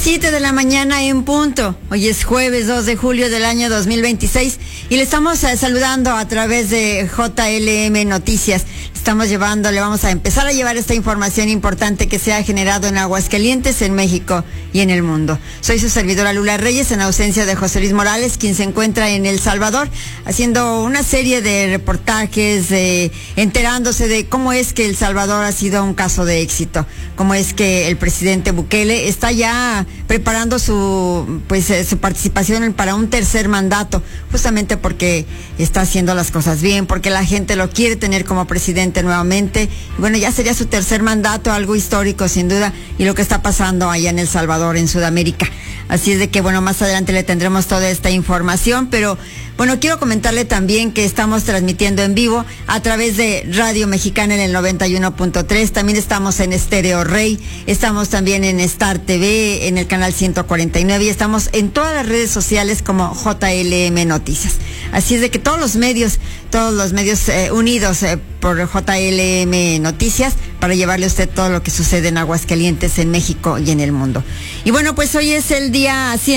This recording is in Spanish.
7 de la mañana en punto. Hoy es jueves 2 de julio del año 2026 y le estamos saludando a través de JLM Noticias. Le vamos a empezar a llevar esta información importante que se ha generado en Aguascalientes, en México y en el mundo. Soy su servidora Lula Reyes, en ausencia de José Luis Morales, quien se encuentra en El Salvador, haciendo una serie de reportajes, enterándose de cómo es que El Salvador ha sido un caso de éxito, cómo es que el presidente Bukele está ya preparando su participación para un tercer mandato, justamente porque está haciendo las cosas bien, porque la gente lo quiere tener como presidente nuevamente. Bueno, ya sería su tercer mandato, algo histórico sin duda, y lo que está pasando allá en El Salvador, en Sudamérica. Así es de que, bueno, más adelante le tendremos toda esta información, pero bueno, quiero comentarle también que estamos transmitiendo en vivo a través de Radio Mexicana en el 91.3, también estamos en Estéreo Rey, estamos también en Star TV, en el canal 149, y estamos en todas las redes sociales como JLM Noticias. Así es de que todos los medios unidos por JLM Noticias para llevarle a usted todo lo que sucede en Aguascalientes, en México y en el mundo. Y bueno, pues hoy es el día